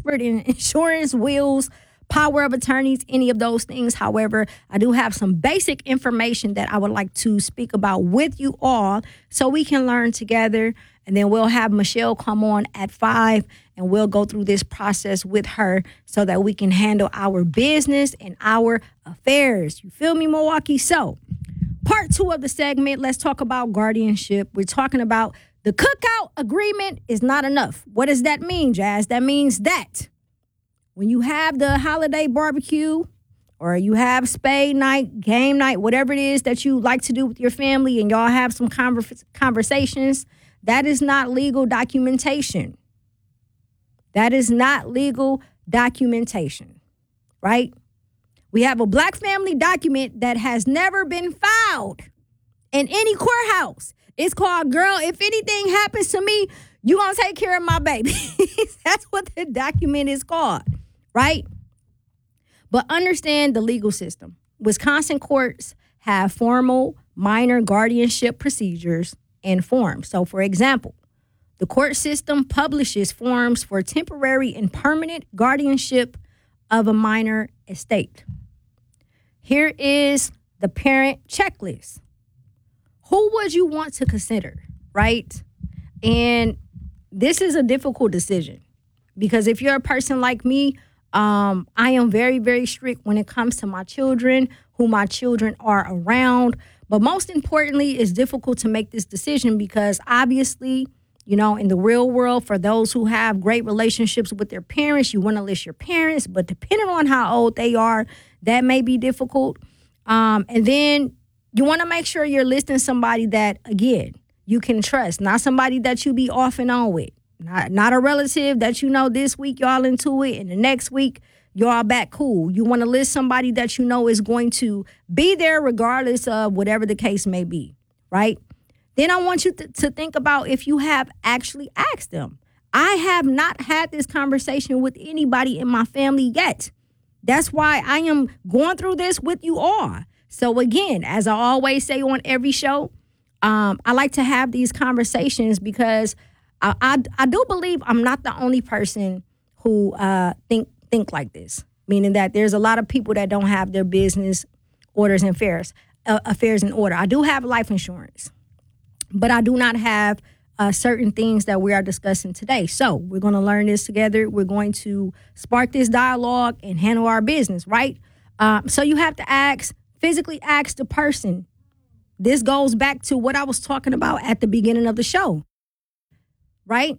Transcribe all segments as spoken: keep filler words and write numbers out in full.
expert in insurance, wills, power of attorneys, any of those things. However, I do have some basic information that I would like to speak about with you all so we can learn together. And then we'll have Michelle come on at five and we'll go through this process with her so that we can handle our business and our affairs. You feel me, Milwaukee? So part two of the segment, let's talk about guardianship. We're talking about the cookout agreement is not enough. What does that mean, Jazz? That means that when you have the holiday barbecue or you have spade night, game night, whatever it is that you like to do with your family and y'all have some conver- conversations, that is not legal documentation. That is not legal documentation, right? We have a black family document that has never been filed in any courthouse. It's called, girl, if anything happens to me, you gonna take care of my baby. That's what the document is called, right? But understand the legal system. Wisconsin courts have formal minor guardianship procedures and forms. So, for example, the court system publishes forms for temporary and permanent guardianship of a minor estate. Here is the parent checklist. Who would you want to consider, right? And this is a difficult decision because if you're a person like me, um, I am very, very strict when it comes to my children, who my children are around. But most importantly, it's difficult to make this decision because obviously, you know, in the real world, for those who have great relationships with their parents, you want to list your parents. But depending on how old they are, that may be difficult. Um, and then you want to make sure you're listing somebody that, again, you can trust, not somebody that you be off and on with, not, not a relative that you know this week y'all into it and the next week y'all back cool. You want to list somebody that you know is going to be there regardless of whatever the case may be, right? Then I want you th- to think about if you have actually asked them. I have not had this conversation with anybody in my family yet. That's why I am going through this with you all. So again, as I always say on every show, um, I like to have these conversations because I, I, I do believe I'm not the only person who uh, think think like this, meaning that there's a lot of people that don't have their business orders and affairs, uh, affairs in order. I do have life insurance, but I do not have uh, certain things that we are discussing today. So we're going to learn this together. We're going to spark this dialogue and handle our business, right? Um, so you have to ask, physically ask the person. This goes back to what I was talking about at the beginning of the show, right?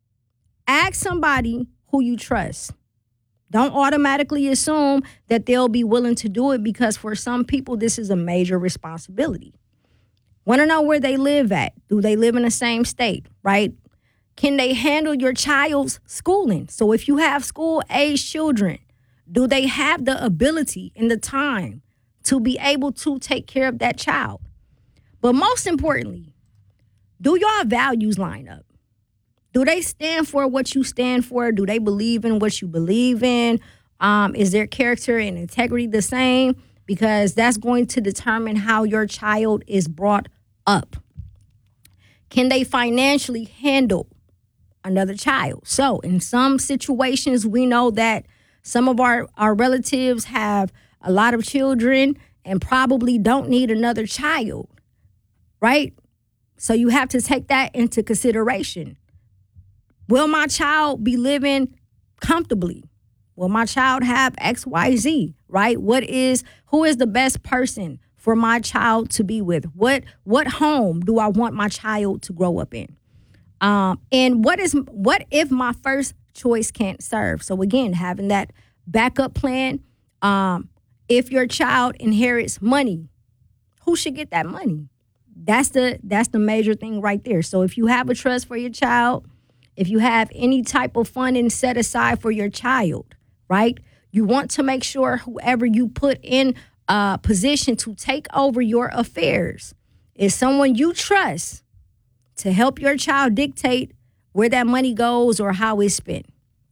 Ask somebody who you trust. Don't automatically assume that they'll be willing to do it because for some people, this is a major responsibility. Want to know where they live at? Do they live in the same state, right? Can they handle your child's schooling? So if you have school-age children, do they have the ability and the time to be able to take care of that child? But most importantly, do your values line up? Do they stand for what you stand for? Do they believe in what you believe in? Um, is their character and integrity the same? Because that's going to determine how your child is brought up. Can they financially handle another child? So in some situations, we know that some of our, our relatives have a lot of children and probably don't need another child, right? So you have to take that into consideration. Will my child be living comfortably? Will my child have X, Y, Z, right? What is, who is the best person for my child to be with? What, what home do I want my child to grow up in? Um, and what is, what if my first choice can't serve? So again, having that backup plan. Um, if your child inherits money, who should get that money? That's the, that's the major thing right there. So if you have a trust for your child, if you have any type of funding set aside for your child, right? You want to make sure whoever you put in a position to take over your affairs is someone you trust to help your child dictate where that money goes or how it's spent.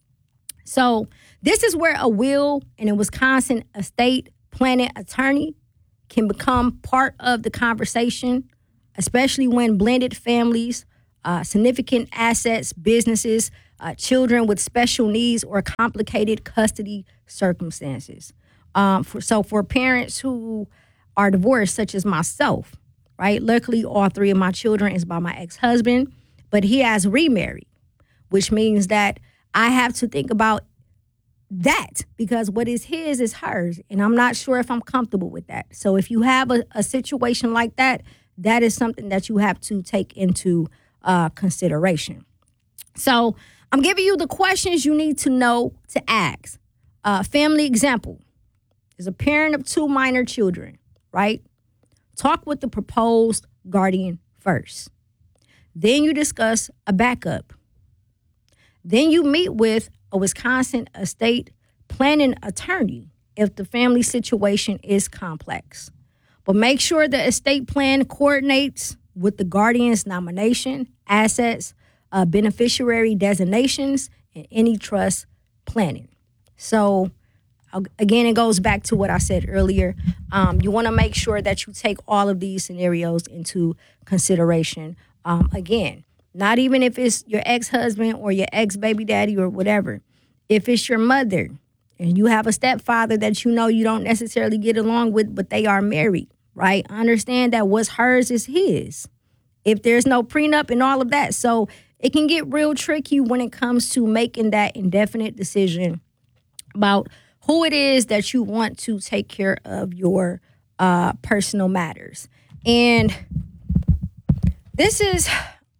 So this is where a will and a Wisconsin estate planning attorney can become part of the conversation, especially when blended families, uh, significant assets, businesses uh, children with special needs or complicated custody circumstances. Um, for, so for parents who are divorced, such as myself, right? Luckily, all three of my children is by my ex-husband, but he has remarried, which means that I have to think about that because what is his is hers. And I'm not sure if I'm comfortable with that. So if you have a, a situation like that, that is something that you have to take into uh, consideration. So I'm giving you the questions you need to know to ask. Uh, family example is a parent of two minor children, right? Talk with the proposed guardian first. Then you discuss a backup. Then you meet with a Wisconsin estate planning attorney if the family situation is complex. But make sure the estate plan coordinates with the guardian's nomination, assets, uh, beneficiary designations, and any trust planning. So, again, it goes back to what I said earlier. Um, you want to make sure that you take all of these scenarios into consideration. Um, again, not even if it's your ex-husband or your ex-baby daddy or whatever. If it's your mother and you have a stepfather that you know you don't necessarily get along with, but they are married, right? Understand that what's hers is his. If there's no prenup and all of that. So it can get real tricky when it comes to making that indefinite decision about who it is that you want to take care of your uh, personal matters. And this is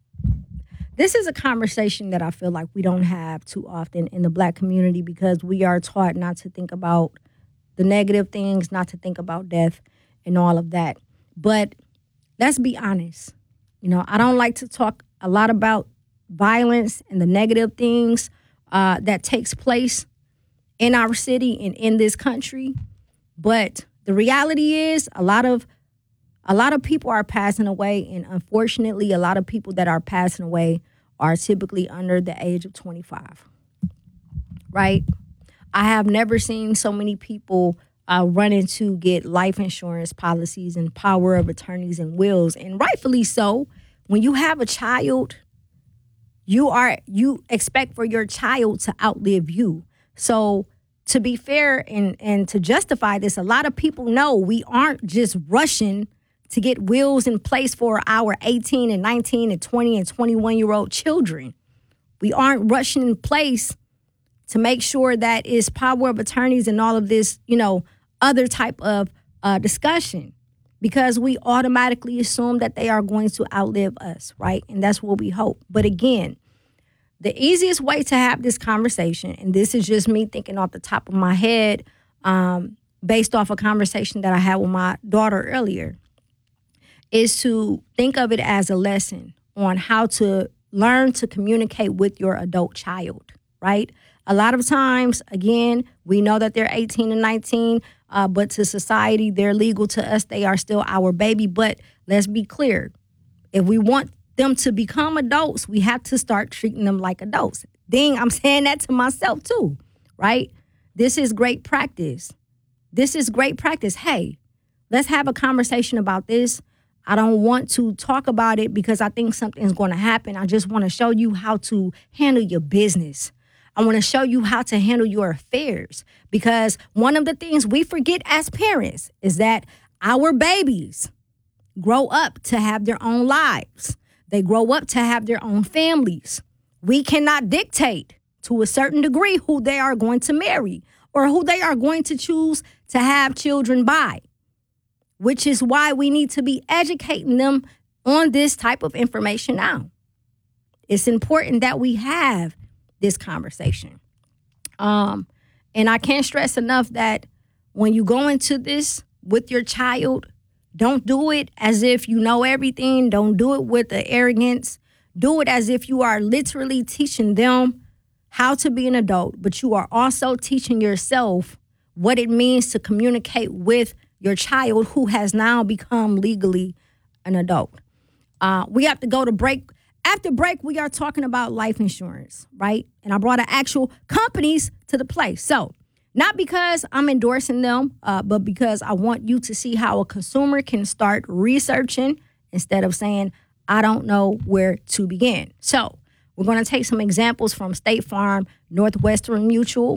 this is a conversation that I feel like we don't have too often in the Black community because we are taught not to think about the negative things, not to think about death and all of that. But let's be honest. You know, I don't like to talk a lot about violence and the negative things uh, that takes place in our city and in this country. But the reality is a lot of a lot of people are passing away, and unfortunately a lot of people that are passing away are typically under the age of twenty-five. Right? I have never seen so many people uh, running to get life insurance policies and power of attorneys and wills, and rightfully so. When you have a child, you are you expect for your child to outlive you. So to be fair and, and to justify this, a lot of people know we aren't just rushing to get wills in place for our eighteen and nineteen and twenty and twenty-one-year-old children. We aren't rushing in place to make sure that it's power of attorneys and all of this, you know, other type of uh, discussion because we automatically assume that they are going to outlive us, right? And that's what we hope. But again, the easiest way to have this conversation, and this is just me thinking off the top of my head, um, based off a conversation that I had with my daughter earlier, is to think of it as a lesson on how to learn to communicate with your adult child, right? A lot of times, again, we know that they're eighteen and nineteen, uh, but to society, they're legal. To us, they are still our baby. But let's be clear. If we want them to become adults, we have to start treating them like adults. Dang, I'm saying that to myself too, right? This is great practice. This is great practice. Hey, let's have a conversation about this. I don't want to talk about it because I think something's going to happen. I just want to show you how to handle your business. I want to show you how to handle your affairs because one of the things we forget as parents is that our babies grow up to have their own lives. They grow up to have their own families. We cannot dictate to a certain degree who they are going to marry or who they are going to choose to have children by, which is why we need to be educating them on this type of information now. It's important that we have this conversation. Um, and I can't stress enough that when you go into this with your child, don't do it as if you know everything. Don't do it with the arrogance. Do it as if you are literally teaching them how to be an adult, but you are also teaching yourself what it means to communicate with your child who has now become legally an adult. Uh, we have to go to break. After break, we are talking about life insurance, right? And I brought an actual companies to the play. So not because I'm endorsing them, uh, but because I want you to see how a consumer can start researching instead of saying, I don't know where to begin. So We're going to take some examples from State Farm, Northwestern Mutual,